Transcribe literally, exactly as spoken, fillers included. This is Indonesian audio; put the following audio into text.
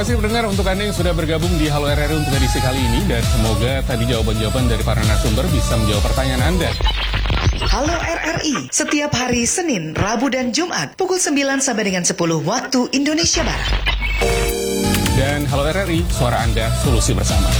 kasih pendengar untuk Anda yang sudah bergabung di Halo R R I untuk edisi kali ini. Dan semoga tadi jawaban-jawaban dari para narasumber bisa menjawab pertanyaan Anda. Halo R R I, setiap hari Senin, Rabu, dan Jumat, pukul sembilan sampai dengan sepuluh waktu Indonesia Barat. Dan Halo R R I, suara Anda, solusi bersama.